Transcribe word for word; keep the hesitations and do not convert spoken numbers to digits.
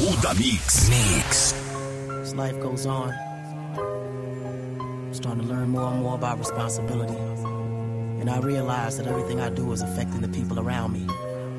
Muda Mix. Mix. As life goes on, I'm starting to learn more and more about responsibility. And I realize that everything I do is affecting the people around me.